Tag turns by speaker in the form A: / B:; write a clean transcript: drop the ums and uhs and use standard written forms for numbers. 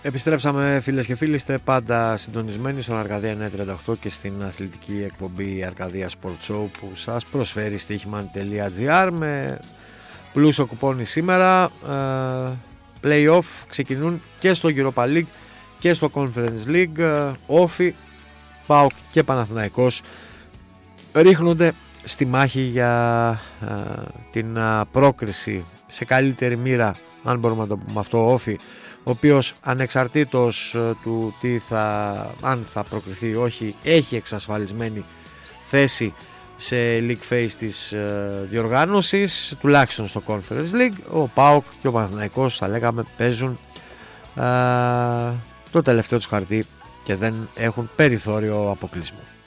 A: Επιστρέψαμε φίλες και φίλοι, είστε πάντα συντονισμένοι στον Αρκαδία 938 και στην αθλητική εκπομπή Αρκαδία Sport Show που σας προσφέρει στοίχημαν.gr με πλούσιο κουπόνι σήμερα. Play-off ξεκινούν και στο Europa League και στο Conference League. Όφι, ΠΑΟΚ και Παναθηναϊκός ρίχνονται στη μάχη για την πρόκριση σε καλύτερη μοίρα, αν μπορούμε να το πούμε αυτό, Όφι, ο οποίος ανεξαρτήτως του αν θα προκριθεί ή όχι, έχει εξασφαλισμένη θέση σε League Phase της διοργάνωσης, τουλάχιστον στο Conference League. Ο ΠΑΟΚ και ο Παναθηναϊκός, θα λέγαμε, παίζουν το τελευταίο τους χαρτί και δεν έχουν περιθώριο αποκλεισμού.